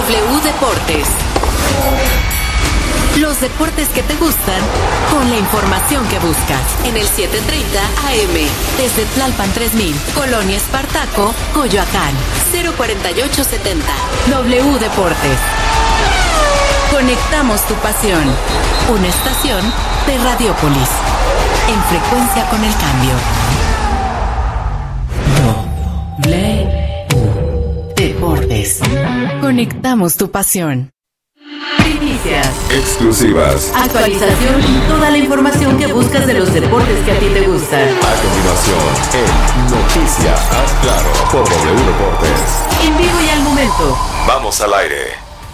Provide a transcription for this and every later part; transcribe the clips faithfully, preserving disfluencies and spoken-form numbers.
W Deportes. Los deportes que te gustan, con la información que buscas. En el setecientos treinta A M, desde Tlalpan tres mil, Colonia Espartaco, Coyoacán. cero cuarenta y ocho setenta. W Deportes. Conectamos tu pasión. Una estación de Radiópolis. En frecuencia con el cambio. W Deportes. Conectamos tu pasión. Primicias. Exclusivas. Actualización y toda la información que buscas de los deportes que a ti te gustan. A continuación, en Noticias Haz Claro por W Deportes. En vivo y al momento. Vamos al aire.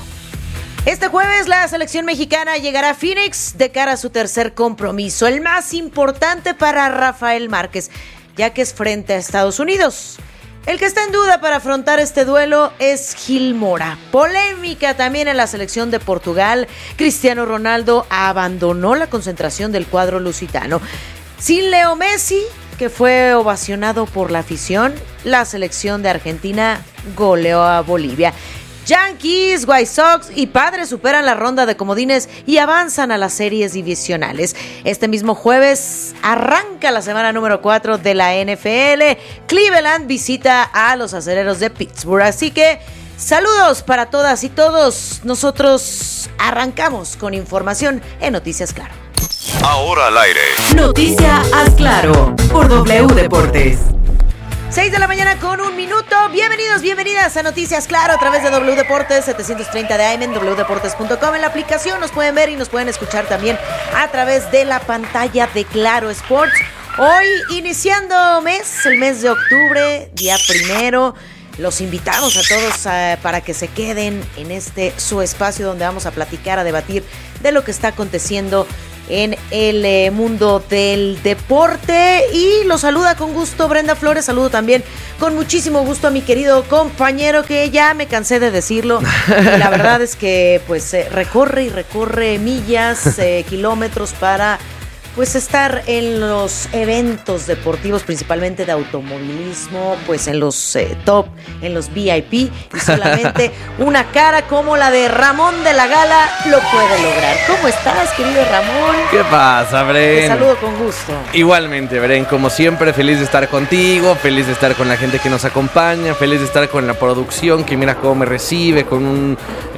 Este jueves la selección mexicana llegará a Phoenix de cara a su tercer compromiso, el más importante para Rafael Márquez, ya que es frente a Estados Unidos. El que está en duda para afrontar este duelo es Gil Mora. Polémica también en la selección de Portugal. Cristiano Ronaldo abandonó la concentración del cuadro lusitano. Sin Leo Messi, que fue ovacionado por la afición, la selección de Argentina goleó a Bolivia. Yankees, White Sox y Padres superan la ronda de comodines y avanzan a las series divisionales. Este mismo jueves arranca la semana número cuatro de la N F L. Cleveland visita a los Acereros de Pittsburgh. Así que saludos para todas y todos. Nosotros arrancamos con información en Noticias Claro. Ahora al aire. Noticia Haz Claro por W Deportes. seis de la mañana con un minuto. Bienvenidos, bienvenidas a Noticias Claro a través de W Deportes setecientos treinta de A M en w deportes punto com. En la aplicación nos pueden ver y nos pueden escuchar también a través de la pantalla de Claro Sports. Hoy iniciando mes, el mes de octubre, día primero. Los invitamos a todos uh, para que se queden en este su espacio donde vamos a platicar, a debatir de lo que está aconteciendo en el eh, mundo del deporte. Y los saluda con gusto Brenda Flores. Saludo también con muchísimo gusto a mi querido compañero, que ya me cansé de decirlo, y la verdad es que pues eh, recorre y recorre millas, eh, kilómetros para pues estar en los eventos deportivos, principalmente de automovilismo, pues en los eh, top, en los V I P, y solamente una cara como la de Ramón de la Gala lo puede lograr. ¿Cómo estás, querido Ramón? ¿Qué pasa, Bren? Te saludo con gusto. Igualmente, Bren, como siempre, feliz de estar contigo, feliz de estar con la gente que nos acompaña, feliz de estar con la producción, que mira cómo me recibe, con un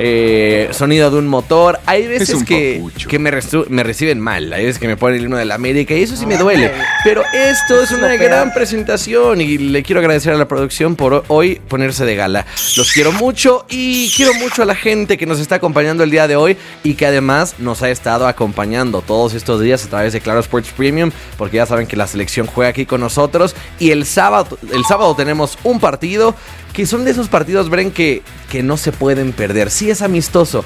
eh, sonido de un motor. Hay veces que, que me, resu- me reciben mal, hay veces que me ponen el himno de la América y eso sí me duele, pero esto es una gran presentación y le quiero agradecer a la producción por hoy ponerse de gala. Los quiero mucho y quiero mucho a la gente que nos está acompañando el día de hoy y que además nos ha estado acompañando todos estos días a través de Claro Sports Premium, porque ya saben que la selección juega aquí con nosotros y el sábado, el sábado tenemos un partido que son de esos partidos, Bren, que, que no se pueden perder. Sí es amistoso,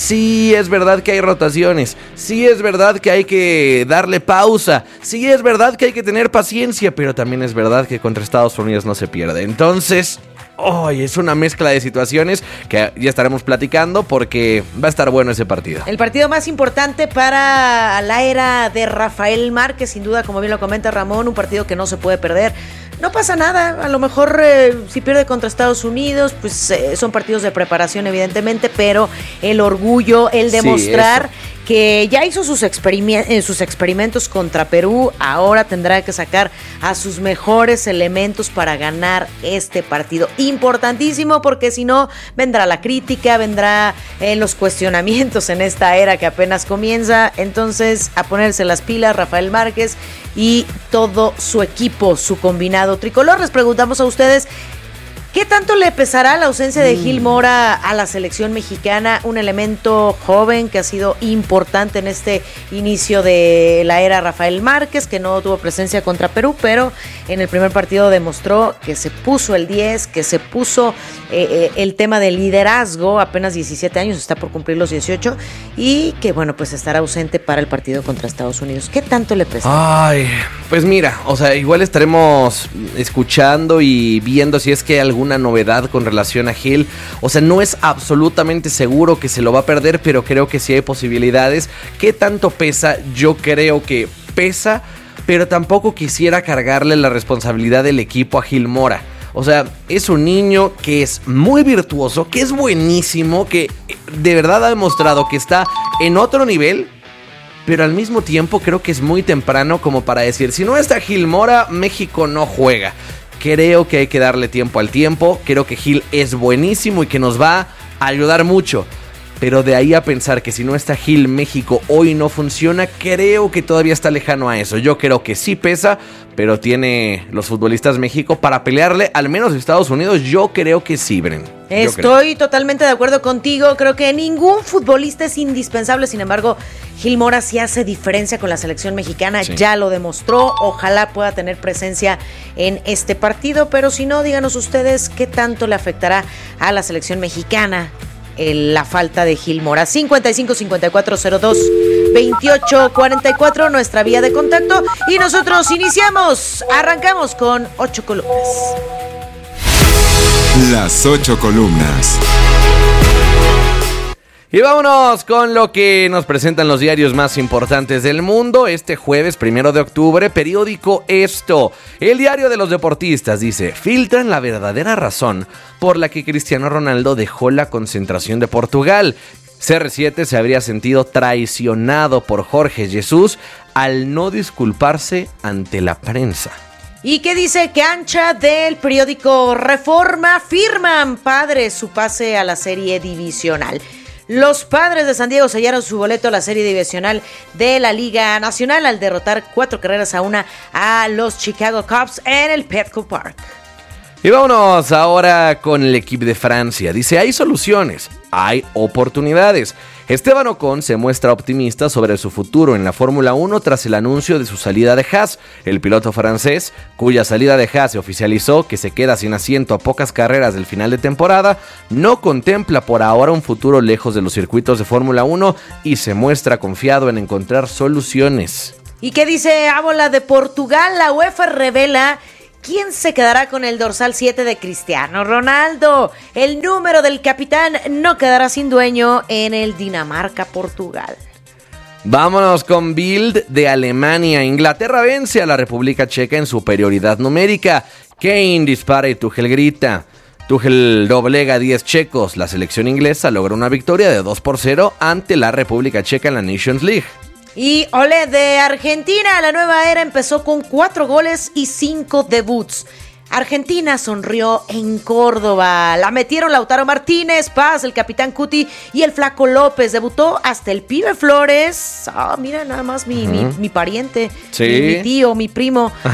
sí es verdad que hay rotaciones, sí es verdad que hay que darle pausa, sí es verdad que hay que tener paciencia, pero también es verdad que contra Estados Unidos no se pierde. Entonces, oh, es una mezcla de situaciones que ya estaremos platicando porque va a estar bueno ese partido. El partido más importante para la era de Rafael Márquez, sin duda, como bien lo comenta Ramón, un partido que no se puede perder. No pasa nada, a lo mejor eh, si pierde contra Estados Unidos, pues eh, son partidos de preparación evidentemente, pero el orgullo, el demostrar sí, que ya hizo sus, experime- eh, sus experimentos contra Perú, ahora tendrá que sacar a sus mejores elementos para ganar este partido. Importantísimo, porque si no, vendrá la crítica, vendrá eh, los cuestionamientos en esta era que apenas comienza. Entonces, a ponerse las pilas Rafael Márquez y todo su equipo, su combinado tricolor. Les preguntamos a ustedes, ¿qué tanto le pesará la ausencia de Gil Mora a la selección mexicana? Un elemento joven que ha sido importante en este inicio de la era Rafael Márquez, que no tuvo presencia contra Perú, pero en el primer partido demostró que se puso el diez, que se puso eh, eh, el tema del liderazgo, apenas diecisiete años, está por cumplir los dieciocho, y que bueno, pues estará ausente para el partido contra Estados Unidos. ¿Qué tanto le pesa? Ay, pues mira, o sea, igual estaremos escuchando y viendo si es que algún una novedad con relación a Gil. O sea, no es absolutamente seguro que se lo va a perder, pero creo que sí hay posibilidades. ¿Qué tanto pesa? Yo creo que pesa, pero tampoco quisiera cargarle la responsabilidad del equipo a Gil Mora. O sea, es un niño que es muy virtuoso, que es buenísimo, que de verdad ha demostrado que está en otro nivel, pero al mismo tiempo creo que es muy temprano como para decir, si no está Gil Mora, México no juega. Creo que hay que darle tiempo al tiempo, creo que Gil es buenísimo y que nos va a ayudar mucho. Pero de ahí a pensar que si no está Gil, México hoy no funciona, creo que todavía está lejano a eso. Yo creo que sí pesa, pero tiene los futbolistas México para pelearle, al menos a Estados Unidos, yo creo que sí, Bren. Estoy totalmente de acuerdo contigo, creo que ningún futbolista es indispensable, sin embargo, Gil Mora sí hace diferencia con la selección mexicana, sí. Ya lo demostró, ojalá pueda tener presencia en este partido, pero si no, díganos ustedes qué tanto le afectará a la selección mexicana la falta de Gil Mora. Cincuenta y cinco, cincuenta y cuatro, cero dos, veintiocho, cuarenta y cuatro, nuestra vía de contacto, y nosotros iniciamos, arrancamos con ocho columnas. Las ocho columnas. Y vámonos con lo que nos presentan los diarios más importantes del mundo. Este jueves primero de octubre, periódico Esto. El diario de los deportistas dice, filtran la verdadera razón por la que Cristiano Ronaldo dejó la concentración de Portugal. C R siete se habría sentido traicionado por Jorge Jesús al no disculparse ante la prensa. ¿Y qué dice Cancha del periódico Reforma? Firman Padres su pase a la serie divisional. Los Padres de San Diego sellaron su boleto a la serie divisional de la Liga Nacional al derrotar cuatro carreras a una a los Chicago Cubs en el Petco Park. Y vámonos ahora con el equipo de Francia. Dice, hay soluciones, hay oportunidades. Esteban Ocon se muestra optimista sobre su futuro en la Fórmula uno tras el anuncio de su salida de Haas. El piloto francés, cuya salida de Haas se oficializó que se queda sin asiento a pocas carreras del final de temporada, no contempla por ahora un futuro lejos de los circuitos de Fórmula uno y se muestra confiado en encontrar soluciones. ¿Y qué dice Ábola de Portugal? La UEFA revela ¿quién se quedará con el dorsal siete de Cristiano Ronaldo? El número del capitán no quedará sin dueño en el Dinamarca-Portugal. Vámonos con Bild de Alemania. Inglaterra vence a la República Checa en superioridad numérica. Kane dispara y Tuchel grita. Tuchel doblega a diez checos. La selección inglesa logra una victoria de dos por cero ante la República Checa en la Nations League. Y olé de Argentina, la nueva era empezó con cuatro goles y cinco debuts. Argentina sonrió en Córdoba, la metieron Lautaro Martínez, Paz, el capitán Cuti y el Flaco López. Debutó hasta el Pibe Flores. Ah, mira nada más mi, uh-huh. mi, mi pariente, sí. mi, mi tío, mi primo.